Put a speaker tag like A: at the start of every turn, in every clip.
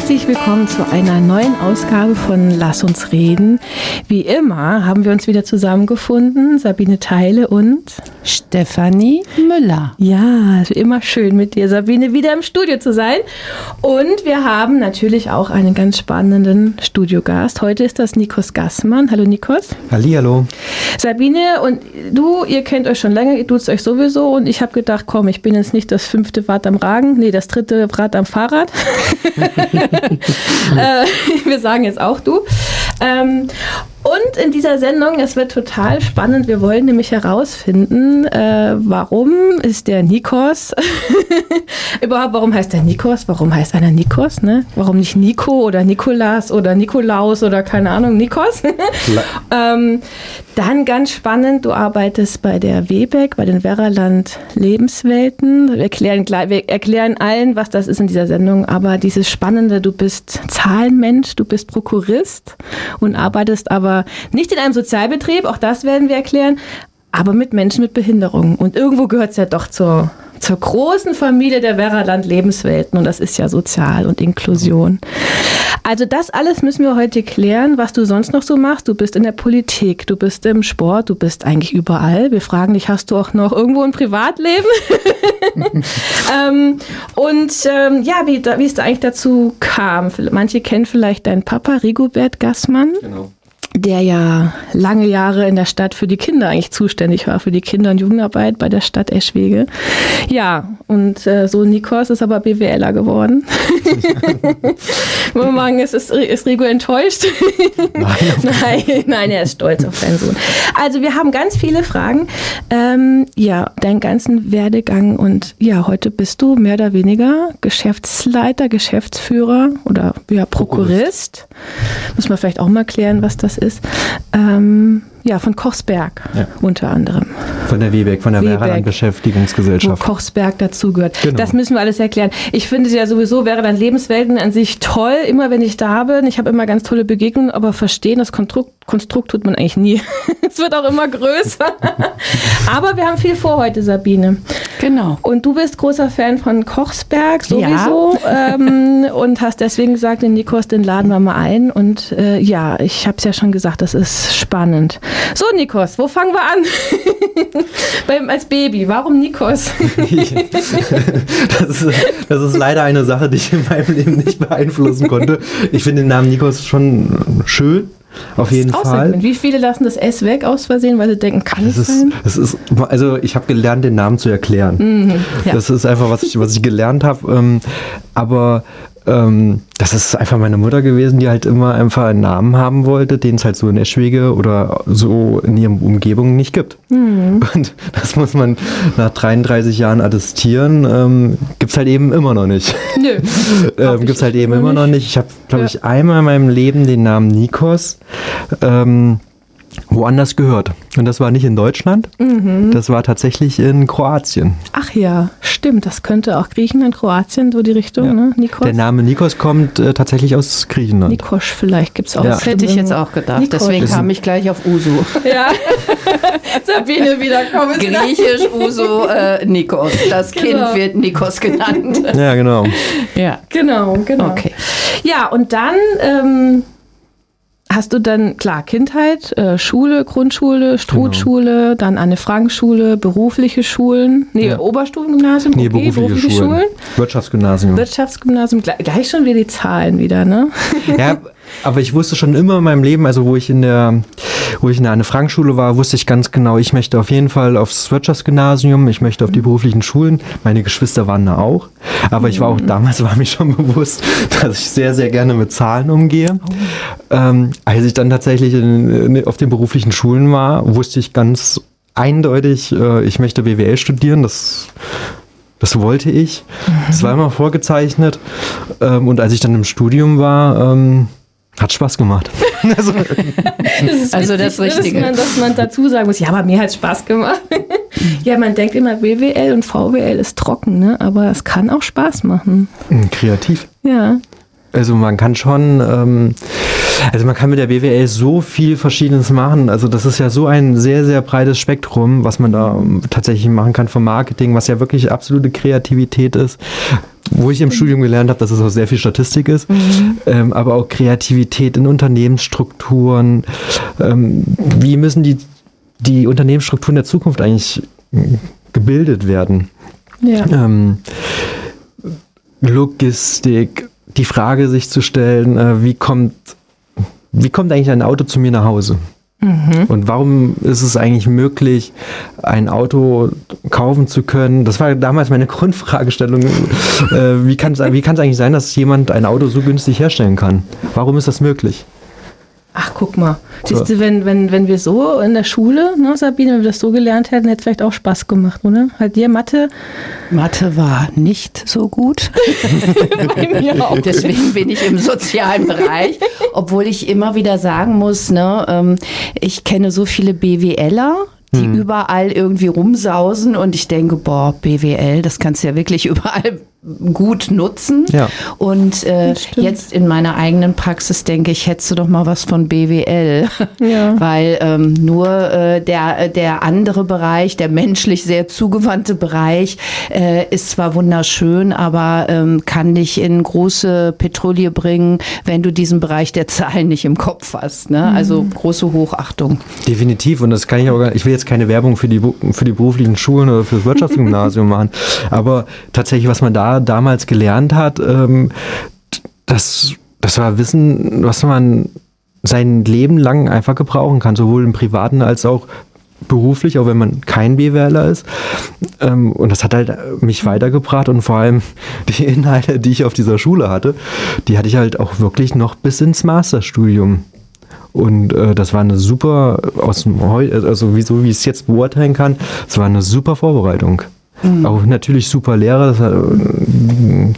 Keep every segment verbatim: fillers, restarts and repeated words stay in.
A: Herzlich willkommen zu einer neuen Ausgabe von Lass uns reden. Wie immer haben wir uns wieder zusammengefunden, Sabine Theile und
B: Stefanie Müller.
A: Ja, immer schön mit dir, Sabine, wieder im Studio zu sein. Und wir haben natürlich auch einen ganz spannenden Studiogast. Heute ist das Nikos Gassmann. Hallo Nikos.
C: Hallihallo.
A: Sabine und du, ihr kennt euch schon länger, ihr duzt euch sowieso. Und ich habe gedacht, komm, ich bin jetzt nicht das fünfte Rad am Ragen, nee, das dritte Rad am Fahrrad. äh, wir sagen jetzt auch du. Ähm, und in dieser Sendung, es wird total spannend, wir wollen nämlich herausfinden, äh, warum ist der Nikos, überhaupt, warum heißt der Nikos, warum heißt einer Nikos, ne? Warum nicht Nico oder Nikolas oder Nikolaus oder keine Ahnung, Nikos. ähm, dann ganz spannend, du arbeitest bei der W B E C, bei den Werraland Lebenswelten. Wir erklären, wir erklären allen, was das ist in dieser Sendung, aber dieses Spannende, du bist Zahlenmensch, du bist Prokurist und arbeitest aber nicht in einem Sozialbetrieb, auch das werden wir erklären, aber mit Menschen mit Behinderungen. Und irgendwo gehört es ja doch zur, zur großen Familie der Werraland Lebenswelten und das ist ja Sozial und Inklusion. Also das alles müssen wir heute klären, was du sonst noch so machst. Du bist in der Politik, du bist im Sport, du bist eigentlich überall. Wir fragen dich, hast du auch noch irgendwo ein Privatleben? ähm, und ähm, ja, wie, wie es da eigentlich dazu kam. Manche kennen vielleicht deinen Papa, Rigobert Gassmann. Genau. Der ja lange Jahre in der Stadt für die Kinder eigentlich zuständig war, für die Kinder- und Jugendarbeit bei der Stadt Eschwege. Ja, und äh, so Nikos ist aber BWLer geworden. Wollen wir sagen, ist, ist, ist Rigo enttäuscht?
C: Nein.
A: nein, nein, er ist stolz auf seinen Sohn. Also wir haben ganz viele Fragen. Ähm, ja, deinen ganzen Werdegang und ja, heute bist du mehr oder weniger Geschäftsleiter, Geschäftsführer oder ja, Prokurist. Muss man vielleicht auch mal klären, was das ist. Ähm, ja, von Kochsberg ja. unter anderem.
C: Von der W B E C, von der Werraland Beschäftigungsgesellschaft.
A: Wo Kochsberg dazugehört.
C: Genau.
A: Das müssen wir alles erklären. Ich finde ja sowieso Werraland Lebenswelten an sich toll, immer wenn ich da bin. Ich habe immer ganz tolle Begegnungen, aber verstehen, das Konstrukt, Konstrukt tut man eigentlich nie. Es wird auch immer größer. Aber wir haben viel vor heute, Sabine.
B: Genau.
A: Und du bist großer Fan von Kochsberg sowieso ja. ähm, und hast deswegen gesagt, den Nikos, den laden wir mal ein. Und äh, ja, ich habe es ja schon gesagt, das ist spannend. So, Nikos, wo fangen wir an? Beim, als Baby, warum Nikos?
C: das, ist, das ist leider eine Sache, die ich in meinem Leben nicht beeinflussen konnte. Ich finde den Namen Nikos schon schön. Auf jeden Fall.
A: Wie viele lassen das S weg aus Versehen, weil sie denken, kann es
C: sein? Das ist, also ich habe gelernt, den Namen zu erklären. Mhm, ja. Das ist einfach, was ich, was ich gelernt habe. Ähm, aber ähm, das ist einfach meine Mutter gewesen, die halt immer einfach einen Namen haben wollte, den es halt so in Eschwege oder so in ihrer Umgebung nicht gibt. Mhm. Und das muss man nach dreiunddreißig Jahren attestieren, ähm, gibt es halt eben immer noch nicht.
A: Nö.
C: ähm, gibt es halt eben immer noch nicht. Ich habe, glaube ich, ja. einmal in meinem Leben den Namen Nikos ähm, woanders gehört. Und das war nicht in Deutschland, mhm. das war tatsächlich in Kroatien.
A: Ach ja, stimmt. Das könnte auch Griechenland, Kroatien, so die Richtung, ja. ne? Nikos.
C: Der Name Nikos kommt äh, tatsächlich aus Griechenland.
A: Nikos vielleicht gibt es auch.
B: Ja. Das hätte ich jetzt auch gedacht. Nikos. Deswegen kam ich gleich auf Uso. Ja.
A: Sabine wieder kommen.
B: Griechisch, Uso, äh, Nikos. Das genau. Kind wird Nikos genannt.
C: Ja, genau.
A: Ja, genau, genau.
B: Okay.
A: Ja, und dann ähm, hast du dann, klar, Kindheit, äh, Schule, Grundschule, Struthschule, genau. dann Anne-Frank-Schule, berufliche Schulen, nee, ja. Oberstufengymnasium,
C: nee,
A: okay,
C: berufliche,
A: berufliche
C: Schulen.
A: Schulen.
C: Wirtschaftsgymnasium.
A: Wirtschaftsgymnasium, gleich, gleich schon wieder die Zahlen wieder, ne?
C: Ja, aber ich wusste schon immer in meinem Leben, also wo ich in der, wo ich in der Anne-Frank-Schule war, wusste ich ganz genau, ich möchte auf jeden Fall aufs Wirtschaftsgymnasium, ich möchte auf die beruflichen Schulen. Meine Geschwister waren da auch, aber mhm. ich war auch damals, war mir schon bewusst, dass ich sehr, sehr gerne mit Zahlen umgehe. Oh. Ähm, als ich dann tatsächlich in, in, auf den beruflichen Schulen war, wusste ich ganz eindeutig, äh, ich möchte B W L studieren, das Das wollte ich. Mhm. Das war immer vorgezeichnet. Ähm, und als ich dann im Studium war, ähm, hat Spaß gemacht.
A: also, das ist
B: also das Richtige.
A: Dass man, dass man dazu sagen muss, ja, aber mir hat es Spaß gemacht. Ja, man denkt immer, B W L und V W L ist trocken, ne? Aber es kann auch Spaß machen.
C: Kreativ.
A: Ja.
C: Also man kann schon, ähm, also man kann mit der B W L so viel Verschiedenes machen. Also das ist ja so ein sehr, sehr breites Spektrum, was man da tatsächlich machen kann vom Marketing, was ja wirklich absolute Kreativität ist. wo ich im Studium gelernt habe, dass es auch sehr viel Statistik ist, mhm. ähm, aber auch Kreativität in Unternehmensstrukturen. Ähm, wie müssen die, die Unternehmensstrukturen der Zukunft eigentlich gebildet werden?
A: Ja.
C: Ähm, Logistik, die Frage sich zu stellen, äh, wie kommt, wie kommt eigentlich ein Auto zu mir nach Hause? Mhm. Und warum ist es eigentlich möglich, ein Auto kaufen zu können? Das war damals meine Grundfragestellung. äh, wie kann es wie kann es eigentlich sein, dass jemand ein Auto so günstig herstellen kann? Warum ist das möglich?
A: Ach, guck mal. Siehst du, wenn, wenn, wenn wir so in der Schule, ne, Sabine, wenn wir das so gelernt hätten, hätte es vielleicht auch Spaß gemacht, oder? Hat dir Mathe?
B: Mathe war nicht so gut.
A: Bei mir auch.
B: Deswegen bin ich im sozialen Bereich, obwohl ich immer wieder sagen muss, ne, ähm, ich kenne so viele BWLer, die hm. überall irgendwie rumsausen und ich denke, boah, B W L, das kannst du ja wirklich überall gut nutzen.
C: Ja.
B: Und äh, jetzt in meiner eigenen Praxis denke ich, hättest du doch mal was von B W L.
A: Ja.
B: Weil ähm, nur äh, der, der andere Bereich, der menschlich sehr zugewandte Bereich, äh, ist zwar wunderschön, aber ähm, kann dich in große Petrouille bringen, wenn du diesen Bereich der Zahlen nicht im Kopf hast. Ne? Also große Hochachtung.
C: Definitiv. Und das kann ich auch gar, ich will jetzt keine Werbung für die, für die beruflichen Schulen oder für das Wirtschaftsgymnasium machen. Aber tatsächlich, was man da damals gelernt hat, ähm, das, das war Wissen, was man sein Leben lang einfach gebrauchen kann, sowohl im Privaten als auch beruflich, auch wenn man kein BWLer ist. Ähm, und das hat halt mich weitergebracht und vor allem die Inhalte, die ich auf dieser Schule hatte, die hatte ich halt auch wirklich noch bis ins Masterstudium. Und äh, das war eine super, aus dem Heu, also wie, so wie ich es jetzt beurteilen kann, es war eine super Vorbereitung. Mhm. Auch natürlich super Lehrer. Das hat, äh,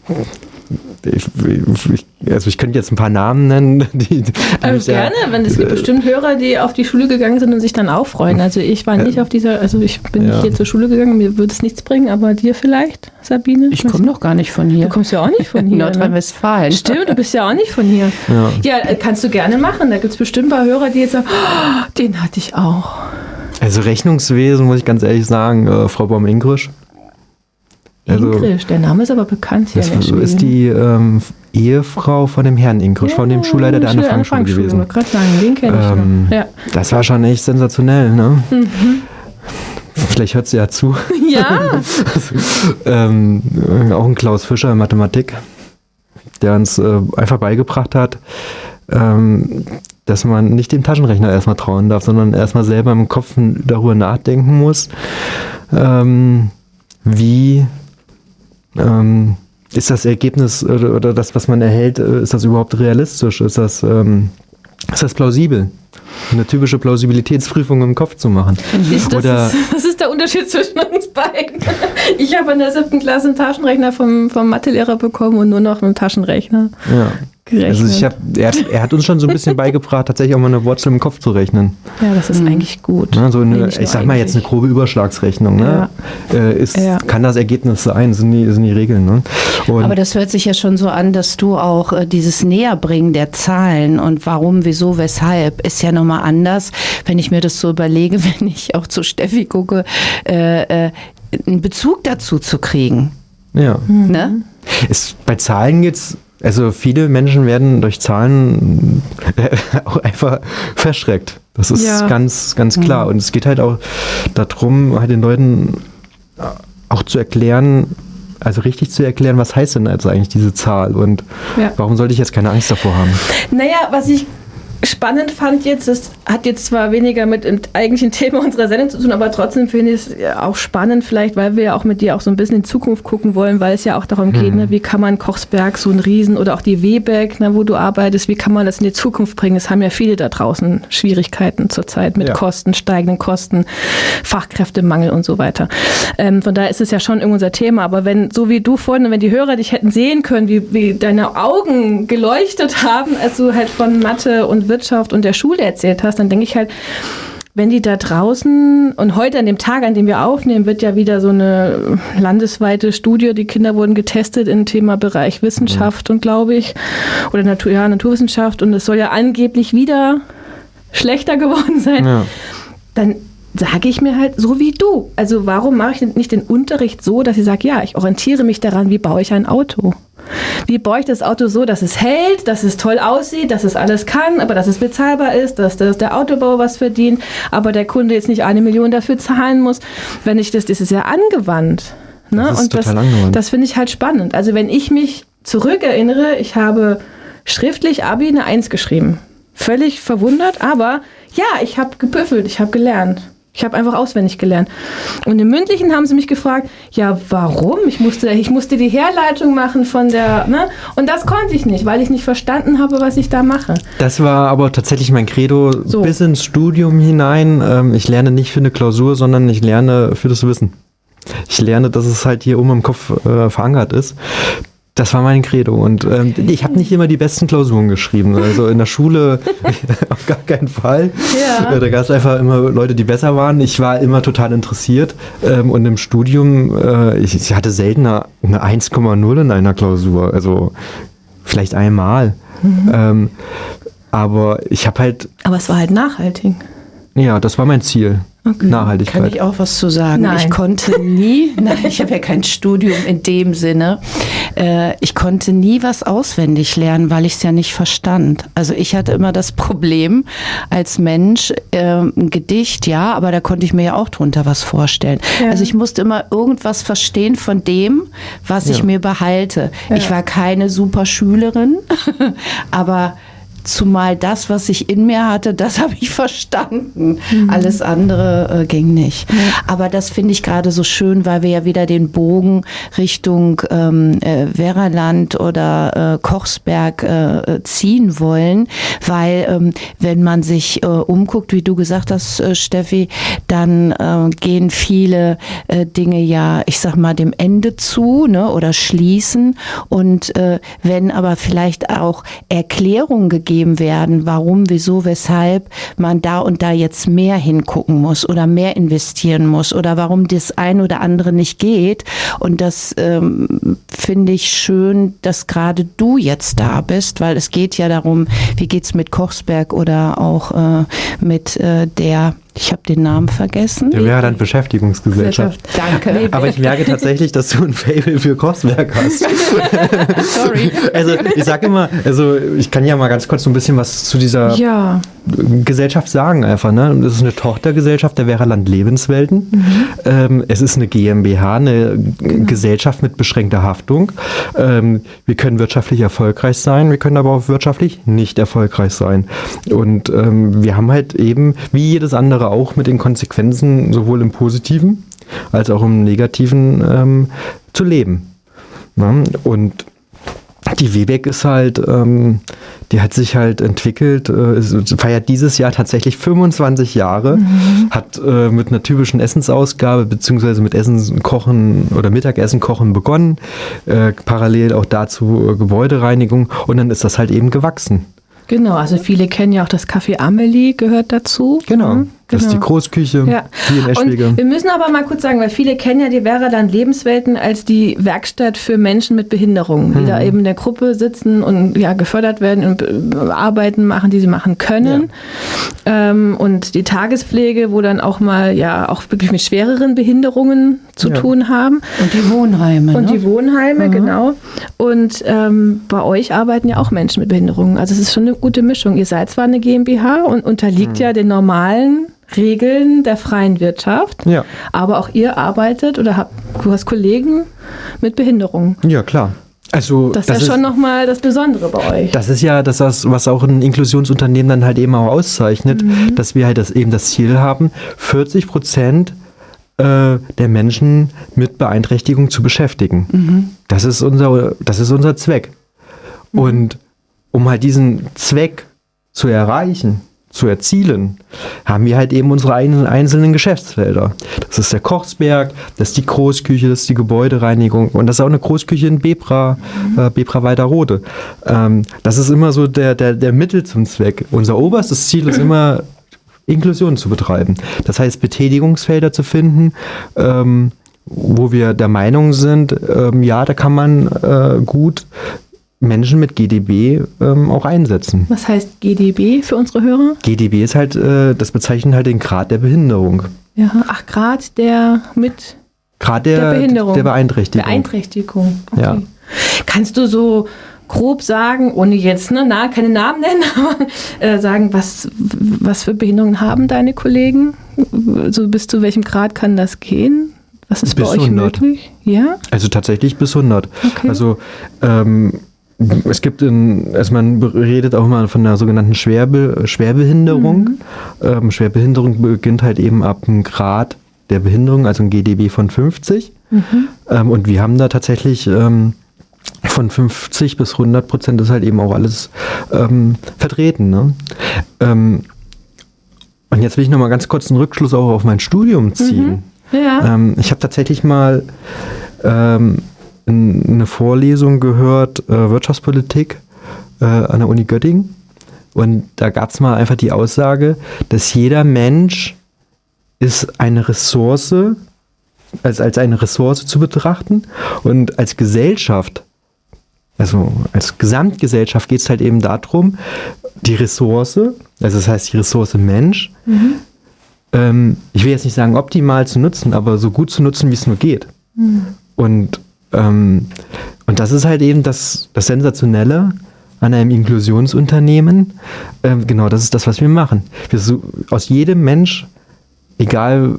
C: ich, ich, also ich könnte jetzt ein paar Namen nennen. Die, die
A: also gerne, ja, wenn es gibt äh, bestimmt Hörer, die auf die Schule gegangen sind und sich dann auch freuen. Also ich war nicht äh, auf dieser, also ich bin ja. nicht hier zur Schule gegangen, mir würde es nichts bringen, aber dir vielleicht, Sabine?
B: Ich komme noch gar nicht von hier.
A: Du kommst ja auch nicht von hier.
B: Nordrhein-Westfalen.
A: Ne? Stimmt, du bist ja auch nicht von hier. Ja, ja, kannst du gerne machen. Da gibt es bestimmt ein paar Hörer, die jetzt sagen, oh, den hatte ich auch.
C: Also Rechnungswesen, muss ich ganz ehrlich sagen, äh, Frau Baum-Ingrisch.
A: Also, Ingrisch, der Name ist aber bekannt hier.
C: Das in der Schule. Ist die ähm, Ehefrau von dem Herrn Ingrisch, ja, von dem Schulleiter der Anne-Frank-Schule gewesen.
A: Ich gerade sagen, den kenne ich
C: ähm,
A: noch. Ja.
C: Das war schon echt sensationell, ne? Mhm. Vielleicht hört sie ja zu.
A: Ja.
C: ähm, auch ein Klaus Fischer in Mathematik, der uns äh, einfach beigebracht hat, ähm, dass man nicht dem Taschenrechner erstmal trauen darf, sondern erstmal selber im Kopf darüber nachdenken muss, ähm, wie ähm, ist das Ergebnis oder, oder das, was man erhält, ist das überhaupt realistisch? Ist das, ähm, ist das plausibel? Eine typische Plausibilitätsprüfung im Kopf zu machen.
A: Das, oder ist, das ist der Unterschied zwischen uns beiden. Ich habe in der siebten Klasse einen Taschenrechner vom, vom Mathelehrer bekommen und nur noch einen Taschenrechner.
C: Ja. Gerechnet. Also ich hab, er, hat, er hat uns schon so ein bisschen beigebracht, tatsächlich auch mal eine Wurzel im Kopf zu rechnen.
A: Ja, das ist mhm. eigentlich gut.
C: Ja, so eine, ich sag mal jetzt eine grobe Überschlagsrechnung. Ne? Ja. Äh, ist, ja. Kann das Ergebnis sein, sind die, sind die Regeln. Ne? Und
B: aber das hört sich ja schon so an, dass du auch äh, dieses Näherbringen der Zahlen und warum, wieso, weshalb, ist ja nochmal anders, wenn ich mir das so überlege, wenn ich auch zu Steffi gucke, äh, äh, einen Bezug dazu zu kriegen.
C: Ja.
B: Mhm. Ne?
C: Ist, bei Zahlen geht's. Also viele Menschen werden durch Zahlen auch einfach verschreckt. Das ist ja. ganz, ganz klar. Mhm. Und es geht halt auch darum, halt den Leuten auch zu erklären, also richtig zu erklären, was heißt denn also eigentlich diese Zahl und ja. warum sollte ich jetzt keine Angst davor haben?
A: Naja, was ich spannend fand jetzt, das hat jetzt zwar weniger mit dem eigentlichen Thema unserer Sendung zu tun, aber trotzdem finde ich es auch spannend vielleicht, weil wir ja auch mit dir auch so ein bisschen in Zukunft gucken wollen, weil es ja auch darum geht, mhm. ne, wie kann man Kochsberg, so ein Riesen oder auch die Webeck, ne, wo du arbeitest, wie kann man das in die Zukunft bringen? Es haben ja viele da draußen Schwierigkeiten zurzeit mit ja. Kosten, steigenden Kosten, Fachkräftemangel und so weiter. Ähm, von daher ist es ja schon unser Thema, aber wenn, so wie du vorhin, wenn die Hörer dich hätten sehen können, wie, wie deine Augen geleuchtet haben, als du halt von Mathe und Wirtschaft und der Schule erzählt hast, dann denke ich halt, wenn die da draußen, und heute an dem Tag, an dem wir aufnehmen, wird ja wieder so eine landesweite Studie, die Kinder wurden getestet im Thema Bereich Wissenschaft und glaube ich, oder Natur, ja, Naturwissenschaft und es soll ja angeblich wieder schlechter geworden sein, ja. dann sage ich mir halt, so wie du. Also warum mache ich nicht den Unterricht so, dass ich sage, ja, ich orientiere mich daran, wie baue ich ein Auto? Wie baue ich das Auto so, dass es hält, dass es toll aussieht, dass es alles kann, aber dass es bezahlbar ist, dass, dass der Autobauer was verdient, aber der Kunde jetzt nicht eine Million dafür zahlen muss. Wenn ich das, das ist ja angewandt. Ne?
C: Das ist
A: Und
C: total
A: das,
C: angewandt.
A: das finde ich halt spannend. Also wenn ich mich zurückerinnere, ich habe schriftlich Abi eine Eins geschrieben. Völlig verwundert, aber ja, ich habe gebüffelt, ich habe gelernt. Ich habe einfach auswendig gelernt. Und im Mündlichen haben sie mich gefragt, ja, warum? Ich musste, ich musste die Herleitung machen von der, ne? Und das konnte ich nicht, weil ich nicht verstanden habe, was ich da mache.
C: Das war aber tatsächlich mein Credo
A: So.
C: bis ins Studium hinein. Ähm, ich lerne nicht für eine Klausur, sondern ich lerne für das Wissen. Ich lerne, dass es halt hier oben im Kopf äh, verankert ist. Das war mein Credo und ähm, ich habe nicht immer die besten Klausuren geschrieben. Also in der Schule auf gar keinen Fall.
A: Ja.
C: Äh, da gab es einfach immer Leute, die besser waren. Ich war immer total interessiert ähm, und im Studium, äh, ich, ich hatte selten eine, eine eins Komma null in einer Klausur. Also vielleicht einmal. Mhm. Ähm, aber ich habe halt,
A: Aber es war halt nachhaltig.
C: ja, das war mein Ziel. Okay. Nachhaltigkeit.
B: Kann ich auch was zu sagen?
A: Nein.
B: Ich konnte nie, nein, ich habe ja kein Studium in dem Sinne, äh, ich konnte nie was auswendig lernen, weil ich es ja nicht verstand. Also ich hatte immer das Problem als Mensch, äh, ein Gedicht, ja, aber da konnte ich mir ja auch drunter was vorstellen. Ja. Also ich musste immer irgendwas verstehen von dem, was ja. ich mir behalte. Ja. Ich war keine super Schülerin, aber zumal das, was ich in mir hatte, das habe ich verstanden. Mhm. Alles andere äh, ging nicht. Ja. Aber das finde ich gerade so schön, weil wir ja wieder den Bogen Richtung ähm, äh, Werraland oder äh, Kochsberg äh, ziehen wollen, weil ähm, wenn man sich äh, umguckt, wie du gesagt hast, äh, Steffi, dann äh, gehen viele äh, Dinge ja, ich sag mal, dem Ende zu, ne, oder schließen. Und äh, wenn aber vielleicht auch Erklärungen gegeben werden, warum, wieso, weshalb man da und da jetzt mehr hingucken muss oder mehr investieren muss oder warum das ein oder andere nicht geht. Und das ähm, finde ich schön, dass gerade du jetzt da bist, weil es geht ja darum, wie geht's mit Kochsberg oder auch äh, mit äh, der, ich habe den Namen vergessen.
C: Der Werraland Beschäftigungsgesellschaft.
B: Danke.
C: Aber ich merke tatsächlich, dass du ein Faible für Kochsberg hast.
B: Sorry.
C: Also ich sage immer, also ich kann ja mal ganz kurz so ein bisschen was zu dieser
A: ja.
C: Gesellschaft sagen einfach. Ne? Das ist eine Tochtergesellschaft der Werraland Lebenswelten. Mhm. Ähm, es ist eine GmbH, eine genau. Gesellschaft mit beschränkter Haftung. Ähm, wir können wirtschaftlich erfolgreich sein, wir können aber auch wirtschaftlich nicht erfolgreich sein. Und ähm, wir haben halt eben, wie jedes andere auch, mit den Konsequenzen sowohl im Positiven als auch im Negativen ähm, zu leben. Ja? Und die WEBEG ist halt, ähm, die hat sich halt entwickelt, äh, feiert dieses Jahr tatsächlich fünfundzwanzig Jahre, mhm. hat äh, mit einer typischen Essensausgabe beziehungsweise mit Essen kochen oder Mittagessen kochen begonnen, äh, parallel auch dazu äh, Gebäudereinigung und dann ist das halt eben gewachsen.
A: Genau, also viele kennen ja auch das Café Amelie, gehört dazu.
C: Genau,
A: mhm,
C: das
A: genau.
C: ist die Großküche,
A: ja.
C: die in Eschwege.
A: Und wir müssen aber mal kurz sagen, weil viele kennen ja die Werraland Lebenswelten als die Werkstatt für Menschen mit Behinderungen, die mhm. da eben in der Gruppe sitzen und ja gefördert werden und Arbeiten machen, die sie machen können. Ja. Ähm, und die Tagespflege, wo dann auch mal ja auch wirklich mit schwereren Behinderungen zu ja. tun haben.
B: Und die Wohnheime.
A: Und
B: ne?
A: die Wohnheime, mhm. genau. Und ähm, bei euch arbeiten ja auch Menschen mit Behinderungen. Also es ist schon eine gute Mischung. Ihr seid zwar eine GmbH und unterliegt mhm. ja den normalen Regeln der freien Wirtschaft,
C: ja.
A: aber auch ihr arbeitet oder habt, du hast Kollegen mit Behinderungen.
C: Ja, klar. Also,
A: das ist
C: das
A: ja schon nochmal das Besondere bei euch.
C: Das ist ja das, was auch ein Inklusionsunternehmen dann halt eben auch auszeichnet, mhm. dass wir halt das, eben das Ziel haben, vierzig Prozent äh, der Menschen mit Beeinträchtigung zu beschäftigen. Mhm. Das ist unser, das ist unser Zweck. Mhm. Und um halt diesen Zweck zu erreichen, zu erzielen, haben wir halt eben unsere eigenen einzelnen Geschäftsfelder. Das ist der Kochsberg, das ist die Großküche, das ist die Gebäudereinigung und das ist auch eine Großküche in Bebra, mhm. äh, Bebra Weiderrode. Ähm, das ist immer so der, der, der Mittel zum Zweck. Unser oberstes Ziel ist immer, Inklusion zu betreiben. Das heißt, Betätigungsfelder zu finden, ähm, wo wir der Meinung sind, ähm, ja, da kann man äh, gut Menschen mit G D B ähm, auch einsetzen.
A: Was heißt G D B für unsere Hörer?
C: G D B ist halt, äh, das bezeichnet halt den Grad der Behinderung.
A: Ja, ach, Grad der mit
C: Grad der,
A: der Behinderung.
C: Der Beeinträchtigung.
A: Beeinträchtigung, okay.
C: Ja.
A: Kannst du so grob sagen, ohne jetzt ne, na, keine Namen nennen, aber äh, sagen, was, was für Behinderungen haben deine Kollegen? So bis zu welchem Grad kann das gehen? Was ist
C: bis
A: bei euch
C: hundert.
A: möglich? Ja?
C: Also tatsächlich bis hundert.
A: Okay.
C: Also ähm, es gibt, in, also man redet auch mal von der sogenannten Schwerbe, Schwerbehinderung. Mhm. Ähm, Schwerbehinderung beginnt halt eben ab einem Grad der Behinderung, also ein G D B von fünfzig. Mhm. Ähm, und wir haben da tatsächlich ähm, von fünfzig bis hundert Prozent ist halt eben auch alles ähm, vertreten. Ne? Ähm, und jetzt will ich noch mal ganz kurz einen Rückschluss auch auf mein Studium ziehen.
A: Mhm. Ja.
C: Ähm, ich habe tatsächlich mal ähm, eine Vorlesung gehört, äh, Wirtschaftspolitik äh, an der Uni Göttingen. Und da gab es mal einfach die Aussage, dass jeder Mensch ist eine Ressource, als, als eine Ressource zu betrachten. Und als Gesellschaft, also als Gesamtgesellschaft geht es halt eben darum, die Ressource, also das heißt die Ressource Mensch, mhm. ähm, ich will jetzt nicht sagen optimal zu nutzen, aber so gut zu nutzen, wie es nur geht. Mhm. Und Ähm, und das ist halt eben das, das Sensationelle an einem Inklusionsunternehmen. Ähm, genau, das ist das, was wir machen. Wir so, aus jedem Mensch, egal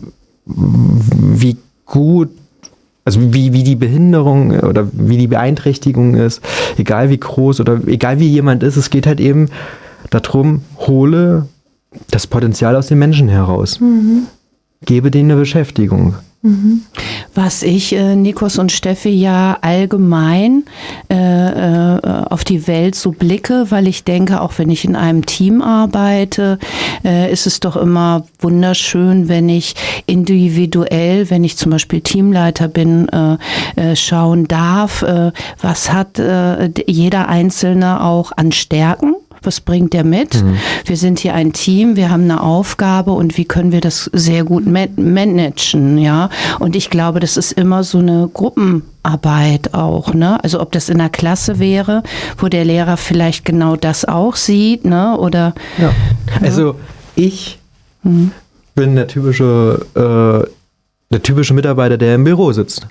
C: wie gut, also wie, wie die Behinderung oder wie die Beeinträchtigung ist, egal wie groß oder egal wie jemand ist, es geht halt eben darum, hole das Potenzial aus den Menschen heraus. Mhm. Gebe denen eine Beschäftigung.
B: Was ich, äh, Nikos und Steffi, ja allgemein äh, äh, auf die Welt so blicke, weil ich denke, auch wenn ich in einem Team arbeite, äh, ist es doch immer wunderschön, wenn ich individuell, wenn ich zum Beispiel Teamleiter bin, äh, äh, schauen darf, äh, was hat äh, jeder Einzelne auch an Stärken. Was bringt der mit? Mhm. Wir sind hier ein Team, wir haben eine Aufgabe und wie können wir das sehr gut managen, ja? Und ich glaube, das ist immer so eine Gruppenarbeit auch, ne? Also ob das in der Klasse wäre, wo der Lehrer vielleicht genau das auch sieht, ne? Oder
C: ja. Also ich mhm. bin der typische, äh, der typische Mitarbeiter, der im Büro sitzt.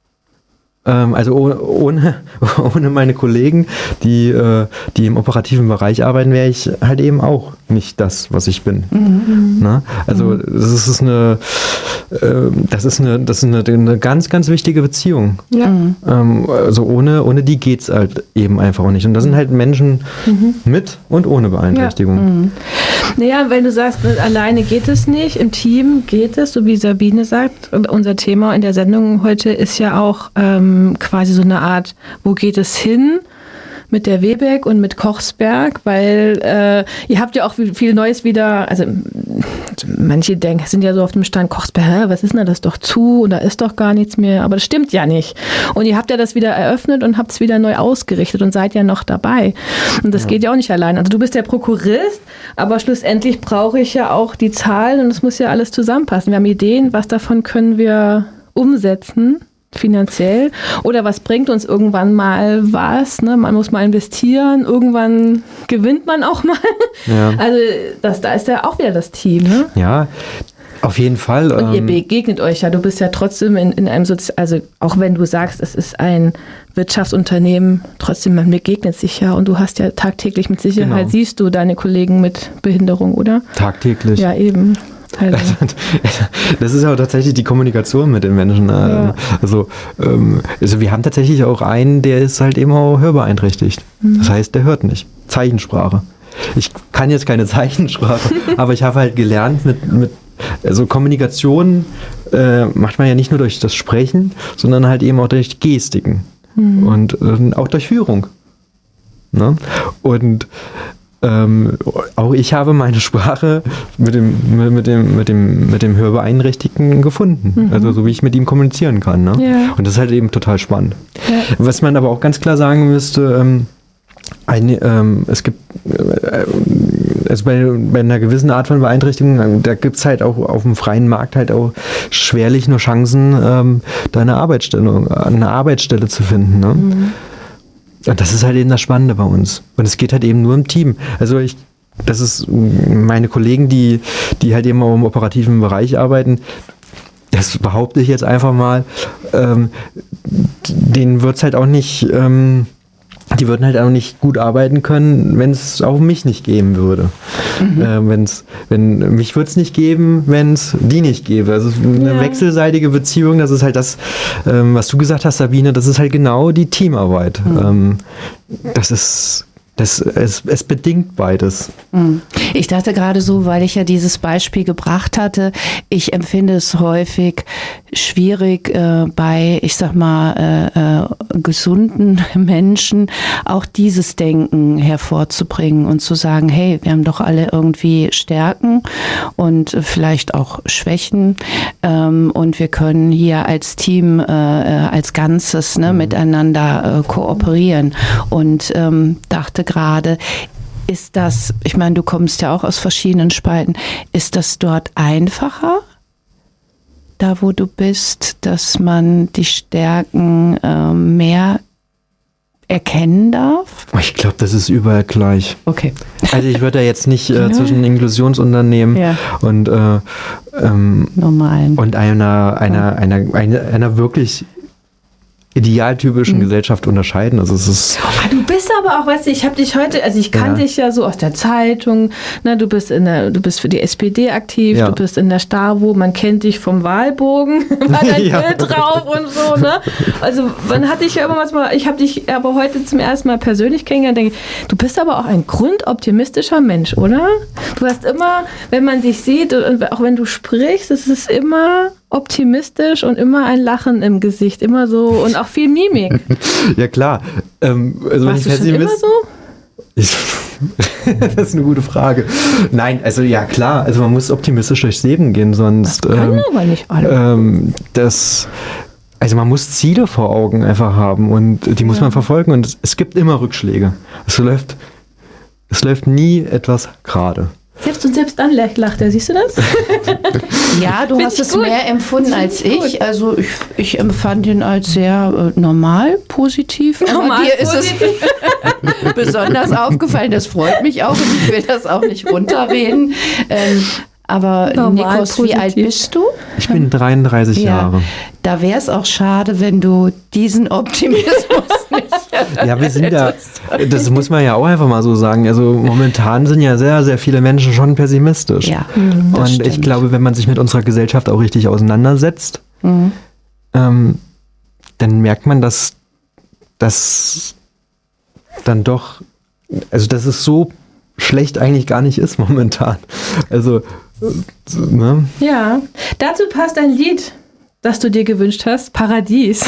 C: Also ohne, ohne, ohne meine Kollegen, die, die im operativen Bereich arbeiten, wäre ich halt eben auch nicht das, was ich bin. Mhm. Na? Also mhm. das ist eine, das ist eine, das ist eine, eine ganz, ganz wichtige Beziehung. Ja. Also ohne, ohne die geht es halt eben einfach auch nicht. Und das sind halt Menschen mhm. mit und ohne Beeinträchtigung.
A: Ja. Mhm. Naja, wenn du sagst, alleine geht es nicht, im Team geht es, so wie Sabine sagt. Und unser Thema in der Sendung heute ist ja auch ähm, quasi so eine Art, wo geht es hin? Mit der Webeck und mit Kochsberg, weil äh, ihr habt ja auch viel Neues wieder, also manche denken, sind ja so auf dem Stand, Kochsberg, hä, was ist denn das doch zu und da ist doch gar nichts mehr, aber das stimmt ja nicht. Und ihr habt ja das wieder eröffnet und habt es wieder neu ausgerichtet und seid ja noch dabei. Und das ja. geht ja auch nicht allein. Also du bist der Prokurist, aber schlussendlich brauche ich ja auch die Zahlen und es muss ja alles zusammenpassen. Wir haben Ideen, was davon können wir umsetzen. Finanziell oder was bringt uns irgendwann mal was, ne? Man muss mal investieren, irgendwann gewinnt man auch mal. Ja. Also das, da ist ja auch wieder das Team. Ne?
C: Ja, auf jeden Fall.
A: Und ähm, ihr begegnet euch ja, du bist ja trotzdem in, in einem Sozi- also auch wenn du sagst, es ist ein Wirtschaftsunternehmen, trotzdem man begegnet sich ja und du hast ja tagtäglich mit Sicherheit, genau. siehst du deine Kollegen mit Behinderung, oder?
C: Tagtäglich.
A: Ja, eben. Also.
C: Das ist ja tatsächlich die Kommunikation mit den Menschen. Ja. Also, ähm, also wir haben tatsächlich auch einen, der ist halt eben auch hörbeeinträchtigt. Mhm. Das heißt, der hört nicht. Zeichensprache. Ich kann jetzt keine Zeichensprache, aber ich habe halt gelernt, mit, mit also Kommunikation äh, macht man ja nicht nur durch das Sprechen, sondern halt eben auch durch Gestiken mhm. und äh, auch durch Führung. Ne? Und Ähm, auch ich habe meine Sprache mit dem, mit dem, mit dem, mit dem Hörbeeinträchtigten gefunden. Mhm. Also so wie ich mit ihm kommunizieren kann. Ne? Ja. Und das ist halt eben total spannend. Ja. Was man aber auch ganz klar sagen müsste, ähm, ein, ähm, es gibt äh, also bei, bei einer gewissen Art von Beeinträchtigung, da gibt es halt auch auf dem freien Markt halt auch schwerlich nur Chancen, ähm, da eine Arbeitsstelle, eine Arbeitsstelle zu finden. Ne? Mhm. und das ist halt eben das Spannende bei uns. Und es geht halt eben nur im Team. Also ich, das ist meine Kollegen, die, die halt eben auch im operativen Bereich arbeiten, das behaupte ich jetzt einfach mal, ähm, denen wird es halt auch nicht, ähm, die würden halt auch nicht gut arbeiten können, wenn es auch mich nicht geben würde. Mhm. Äh, wenn's, wenn, mich würde es nicht geben, wenn es die nicht gäbe. Also eine ja. wechselseitige Beziehung, das ist halt das, ähm, was du gesagt hast, Sabine, das ist halt genau die Teamarbeit. Mhm. Ähm, das ist... Das, es, es bedingt beides.
B: Ich dachte gerade so, weil ich ja dieses Beispiel gebracht hatte, ich empfinde es häufig schwierig äh, bei, ich sag mal, äh, äh, gesunden Menschen auch dieses Denken hervorzubringen und zu sagen, hey, wir haben doch alle irgendwie Stärken und vielleicht auch Schwächen ähm, und wir können hier als Team, äh, als Ganzes ne, mhm. miteinander äh, kooperieren und ähm, dachte gerade, ist das, ich meine, du kommst ja auch aus verschiedenen Spalten, ist das dort einfacher, da wo du bist, dass man die Stärken äh, mehr erkennen darf?
C: Ich glaube, das ist überall gleich.
B: Okay.
C: Also ich würde da jetzt nicht äh, zwischen Inklusionsunternehmen ja. und äh, ähm, normalen und einer, einer, einer, einer, einer wirklich idealtypischen mhm. Gesellschaft unterscheiden. Also es ist
A: ah, du bist aber auch, weißt du, ich habe dich heute, also ich kannte ja. dich ja so aus der Zeitung, ne, du bist in der, du bist für die S P D aktiv, ja. du bist in der Stavo, man kennt dich vom Wahlbogen, war dein ja. Bild drauf und so, ne? Also man hat dich ja immer mal, ich habe dich aber heute zum ersten Mal persönlich kennengelernt, denke ich, du bist aber auch ein grundoptimistischer Mensch, oder? Du hast immer, wenn man dich sieht und auch wenn du sprichst, es ist immer optimistisch und immer ein Lachen im Gesicht, immer so und auch viel Mimik.
C: Ja klar. Ähm, also
A: Warst du schon immer so?
C: Ich, das ist eine gute Frage. Nein, also ja klar, also man muss optimistisch durchs Leben gehen, sonst
A: das kann
C: ähm,
A: aber nicht alle.
C: Ähm, das, also man muss Ziele vor Augen einfach haben und die muss ja. man verfolgen und es, es gibt immer Rückschläge. Es läuft, es läuft nie etwas gerade.
A: Selbst und selbst dann lacht er, siehst du das?
B: Ja, du hast es gut. mehr empfunden als ich. Gut. Also ich, ich empfand ihn als sehr äh, normal, positiv.
A: Normal
B: Aber dir positiv. Ist es besonders aufgefallen. Das freut mich auch und ich will das auch nicht runterreden. Ähm, aber normal, Nikos, positiv. Wie alt bist du?
C: Ich bin dreiunddreißig ja, Jahre.
B: Da wäre es auch schade, wenn du diesen Optimismus nicht
C: ja, wir sind ja, das muss man ja auch einfach mal so sagen. Also momentan sind ja sehr, sehr viele Menschen schon pessimistisch.
B: Ja,
C: und
B: stimmt.
C: Ich glaube, wenn man sich mit unserer Gesellschaft auch richtig auseinandersetzt, mhm. ähm, dann merkt man, dass das dann doch, also dass es so schlecht eigentlich gar nicht ist momentan. Also, ne?
A: Ja, dazu passt ein Lied, das du dir gewünscht hast, Paradies.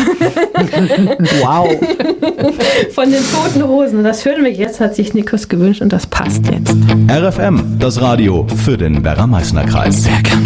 B: Wow.
A: Von den Toten Hosen. Und das hören wir jetzt, hat sich Nikos gewünscht und das passt jetzt.
D: R F M, das Radio für den Werra-Meißner-Kreis.